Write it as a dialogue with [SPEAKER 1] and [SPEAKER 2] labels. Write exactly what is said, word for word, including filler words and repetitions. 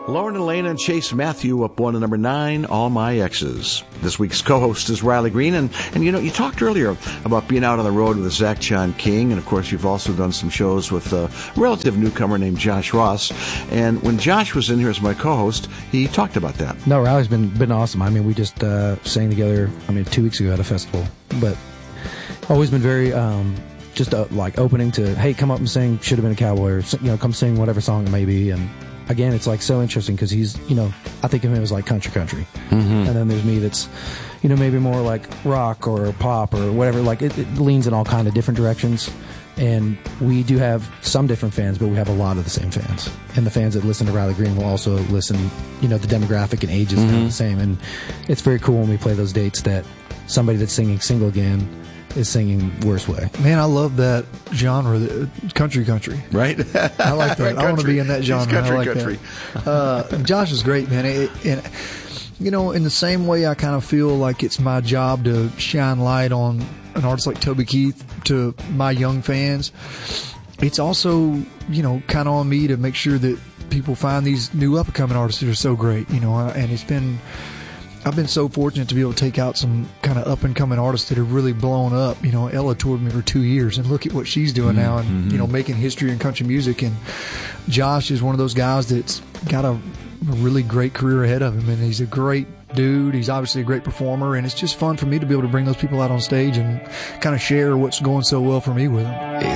[SPEAKER 1] Lauren Elena and Chase Matthew up one to number nine, All My Exes. This week's co-host is Riley Green, and, and you know, you talked earlier about being out on the road with Zach John King, and of course you've also done some shows with a relative newcomer named Josh Ross, and when Josh was in here as my co-host, he talked about that.
[SPEAKER 2] No, Riley's been been awesome. I mean, we just uh, sang together, I mean, two weeks ago at a festival, but always been very... Um, just uh, like opening to, hey, come up and sing Should Have Been a Cowboy, or, you know, come sing whatever song it may be. And again, it's like so interesting because he's, you know, I think of him as like country country. Mm-hmm. And then there's me that's, you know, maybe more like rock or pop or whatever. Like it, it leans in all kind of different directions. And we do have some different fans, but we have a lot of the same fans. And the fans that listen to Riley Green will also listen, you know, the demographic and age is mm-hmm. kind of the same. And it's very cool when we play those dates that somebody that's singing Single Again is singing Worst Way.
[SPEAKER 3] Man, I love that genre, the country country.
[SPEAKER 1] Right?
[SPEAKER 3] I like that. I want to be in that genre.
[SPEAKER 1] He's country
[SPEAKER 3] I like
[SPEAKER 1] country.
[SPEAKER 3] That. Uh, Josh is great, man. It, and, you know, in the same way I kind of feel like it's my job to shine light on an artist like Toby Keith to my young fans, it's also, you know, kind of on me to make sure that people find these new up-and-coming artists that are so great, you know, and it's been... I've been so fortunate to be able to take out some kind of up-and-coming artists that have really blown up. You know, Ella toured me for two years, and look at what she's doing now and, mm-hmm. you know, making history in country music. And Josh is one of those guys that's got a really great career ahead of him, and he's a great dude. He's obviously a great performer, and it's just fun for me to be able to bring those people out on stage and kind of share what's going so well for me with them.